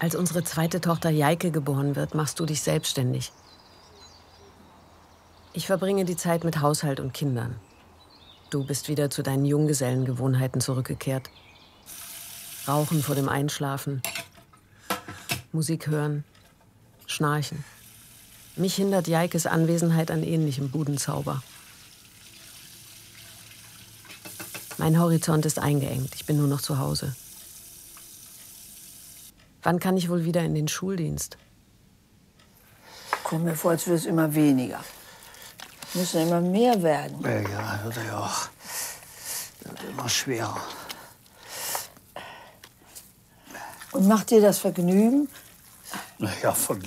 Als unsere zweite Tochter Jaike geboren wird, machst du dich selbstständig. Ich verbringe die Zeit mit Haushalt und Kindern. Du bist wieder zu deinen Junggesellengewohnheiten zurückgekehrt. Rauchen vor dem Einschlafen, Musik hören, schnarchen. Mich hindert Jaikes Anwesenheit an ähnlichem Budenzauber. Mein Horizont ist eingeengt, ich bin nur noch zu Hause. Wann kann ich wohl wieder in den Schuldienst? Kommt mir vor, als würde es immer weniger. Müssen immer mehr werden. Ja, wird ja auch. Wird immer schwerer. Und macht dir das Vergnügen? Ja, von